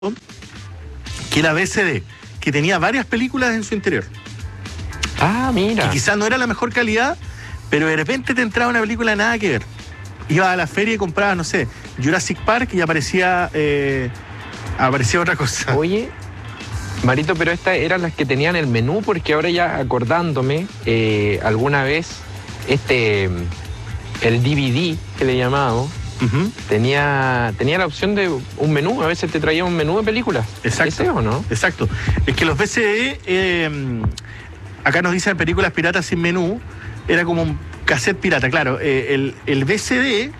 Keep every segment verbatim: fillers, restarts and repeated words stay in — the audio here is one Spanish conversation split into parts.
que era V C D, que tenía varias películas en su interior. Ah, mira. Que quizás no era la mejor calidad, pero de repente te entraba una película nada que ver. Iba a la feria y compraba, no sé, Jurassic Park y aparecía, eh, aparecía otra cosa. Oye, Marito, pero estas eran las que tenían el menú, porque ahora ya acordándome, eh, alguna vez, este, el D V D que le llamábamos, uh-huh. tenía, tenía la opción de un menú, a veces te traía un menú de películas. Exacto. ¿Ese o no? Exacto. Es que los V C D, eh, acá nos dicen películas piratas sin menú, era como un cassette pirata, claro. Eh, el, el V C D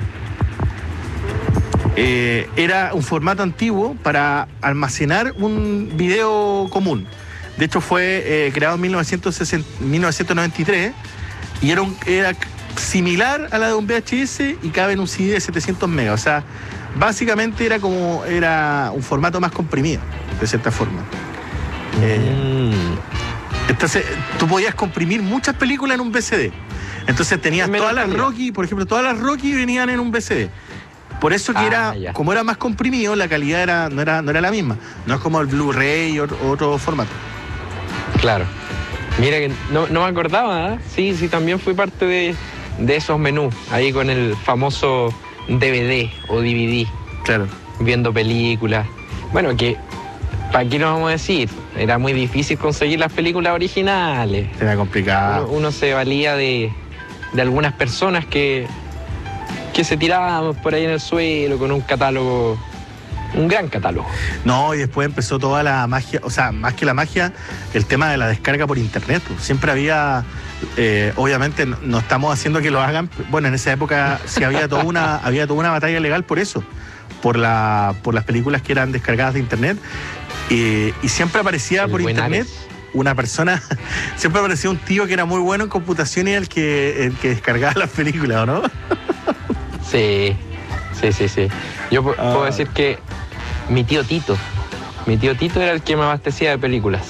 eh, era un formato antiguo para almacenar un video común. De hecho, fue eh, creado en mil novecientos noventa y tres y era, un, era similar a la de un V H S y cabe en un C D de setecientos megas. O sea, básicamente era como era un formato más comprimido, de cierta forma. Mm. Eh, entonces, tú podías comprimir muchas películas en un V C D. Entonces tenías todas las Rocky, por ejemplo, todas las Rocky venían en un V C D. Por eso que ah, era, ya. como era más comprimido, la calidad era, no, era, no era la misma. No es como el Blu-ray o otro formato. Claro. Mira que no, no me acordaba, ¿eh? Sí, sí, también fui parte de, de esos menús, ahí con el famoso D V D o D V D. Claro. Viendo películas. Bueno, que, ¿para qué nos vamos a decir? Era muy difícil conseguir las películas originales. Era complicado. Uno, uno se valía de, de algunas personas que, que se tiraban por ahí en el suelo con un catálogo, un gran catálogo. No, y después empezó toda la magia, o sea, más que la magia, el tema de la descarga por internet. Siempre había, eh, obviamente no estamos haciendo que lo hagan, bueno, en esa época sí había toda una, había toda una batalla legal por eso, por, la, por las películas que eran descargadas de internet. Eh, y siempre aparecía el por internet Ares. Una persona, siempre aparecía un tío que era muy bueno en computación y el que, el que descargaba las películas, ¿no? Sí, sí, sí, sí. Yo ah. puedo decir que mi tío Tito, mi tío Tito era el que me abastecía de películas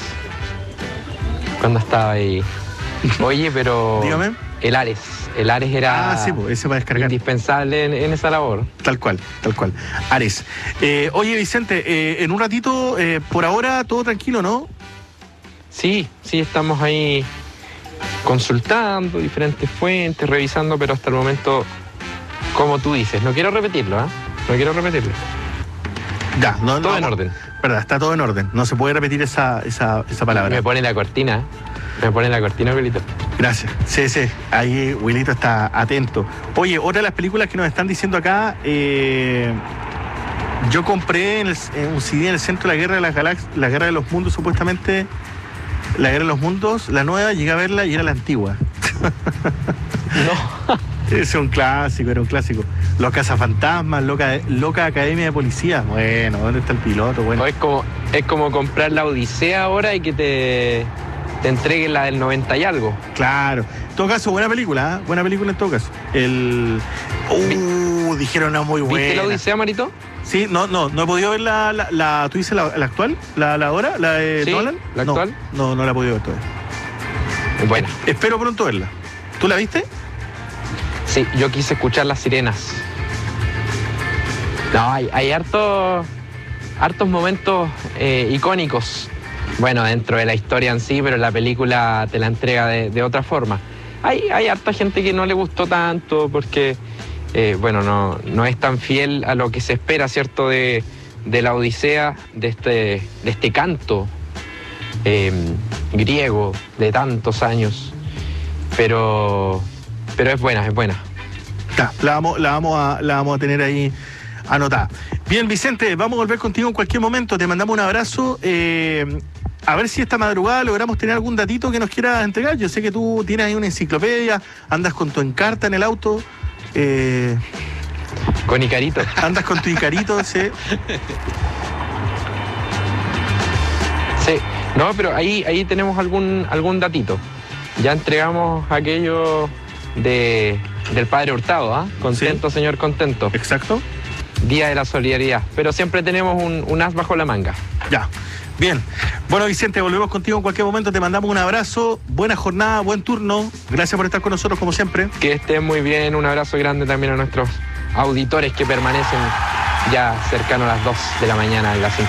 cuando estaba ahí. Oye, pero dígame. El Ares, el Ares era ah, sí, pues, ese para descargar. indispensable en, en esa labor. Tal cual, tal cual. Ares. Eh, oye, Vicente, eh, en un ratito, eh, por ahora todo tranquilo, ¿no? Sí, sí, estamos ahí consultando diferentes fuentes, revisando, pero hasta el momento, como tú dices, no quiero repetirlo, ¿ah? ¿eh? No quiero repetirlo. Ya, no, todo no, en orden. Verdad, está todo en orden. No se puede repetir esa, esa, esa palabra. Me pone la cortina. Me pone la cortina, Wilito. Gracias. Sí, sí. Ahí Wilito está atento. Oye, otra de las películas que nos están diciendo acá, eh, yo compré en, el, en un C D en el centro de la Guerra de las Galaxias, la Guerra de los Mundos, supuestamente, la Guerra de los Mundos, la nueva, llegué a verla y era la antigua. No. Es un clásico, era un clásico. Los cazafantasmas, loca, loca Academia de Policía. Bueno, ¿dónde está el piloto? Bueno. Es como, es como comprar la Odisea ahora y que te, te entreguen la del noventa y algo. Claro. En todo caso, buena película, ¿eh? Buena película en todo caso. El... Uh, dijeron no, muy buena. ¿Viste la Odisea, Marito? Sí, no, no, no he podido ver la, la, la ¿tú dices la, la actual? ¿La, la ahora? ¿La de sí, Nolan? ¿la actual? No, no, no la he podido ver todavía. Buena. Espero pronto verla. ¿Tú la viste? Sí, yo quise escuchar las sirenas. No, hay, hay hartos, hartos momentos eh, icónicos. Bueno, dentro de la historia en sí, pero la película te la entrega de, de otra forma. Hay, hay harta gente que no le gustó tanto porque, eh, bueno, no, no es tan fiel a lo que se espera, ¿cierto? De, de la Odisea, de este, de este canto eh, griego de tantos años. Pero... Pero es buena, es buena. Ya, la vamos, la vamos a, la vamos a tener ahí anotada. Bien, Vicente, vamos a volver contigo en cualquier momento. Te mandamos un abrazo. Eh, a ver si esta madrugada logramos tener algún datito que nos quieras entregar. Yo sé que tú tienes ahí una enciclopedia, andas con tu Encarta en el auto. Eh, con Icarito. Andas con tu Icarito, sí. Sí, no, pero ahí, ahí tenemos algún, algún datito. Ya entregamos aquello de, del Padre Hurtado, ¿ah? ¿eh? Contento, sí. Señor, contento. Exacto. Día de la solidaridad. Pero siempre tenemos un, un as bajo la manga. Ya. Bien. Bueno, Vicente, volvemos contigo en cualquier momento. Te mandamos un abrazo. Buena jornada, buen turno. Gracias por estar con nosotros, como siempre. Que estén muy bien. Un abrazo grande también a nuestros auditores que permanecen ya cercano a las dos de la mañana en la